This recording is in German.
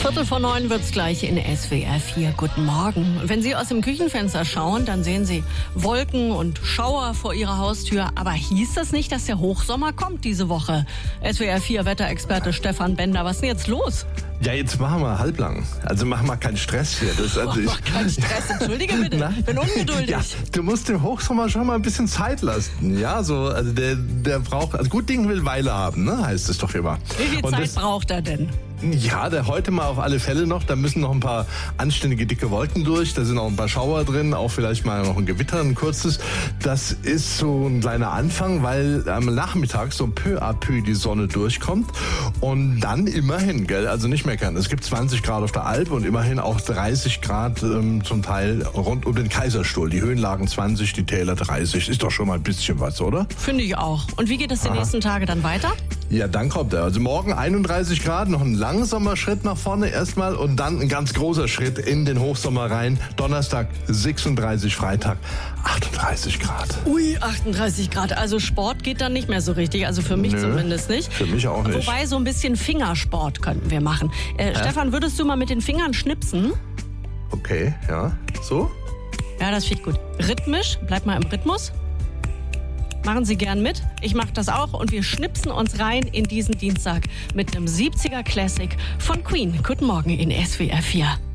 8:45 wird's gleich in SWR 4. Guten Morgen. Wenn Sie aus dem Küchenfenster schauen, dann sehen Sie Wolken und Schauer vor Ihrer Haustür. Aber hieß das nicht, dass der Hochsommer kommt diese Woche? SWR 4 Wetterexperte Stefan Bender, was ist denn jetzt los? Ja, jetzt machen wir halblang. Also machen wir keinen Stress hier. Mach keinen Stress, entschuldige bitte. Ich bin ungeduldig. Ja, du musst dem Hochsommer schon mal ein bisschen Zeit lassen. Ja, so, also der braucht, also gut Ding will Weile haben, ne? Heißt es doch immer. Wie viel Zeit braucht er denn? Ja, der heute mal auf alle Fälle noch. Da müssen noch ein paar anständige dicke Wolken durch. Da sind auch ein paar Schauer drin, auch vielleicht mal noch ein Gewitter, ein kurzes. Das ist so ein kleiner Anfang, weil am Nachmittag so peu à peu die Sonne durchkommt. Und dann immerhin, gell, also nicht meckern. Es gibt 20 Grad auf der Alp und immerhin auch 30 Grad zum Teil rund um den Kaiserstuhl. Die Höhenlagen 20, die Täler 30. Ist doch schon mal ein bisschen was, oder? Finde ich auch. Und wie geht es die nächsten Tage dann weiter? Ja, dann kommt er. Also morgen 31 Grad, noch ein langsamer Schritt nach vorne erstmal und dann ein ganz großer Schritt in den Hochsommer rein. Donnerstag 36, Freitag 38 Grad. Ui, 38 Grad. Also Sport geht dann nicht mehr so richtig. Also für mich zumindest nicht. Für mich auch nicht. Wobei so ein bisschen Fingersport könnten wir machen. Stefan, würdest du mal mit den Fingern schnipsen? Okay, ja. So? Ja, das finde ich gut. Rhythmisch, bleib mal im Rhythmus. Machen Sie gern mit. Ich mache das auch und wir schnipsen uns rein in diesen Dienstag mit einem 70er Classic von Queen. Guten Morgen in SWR 4.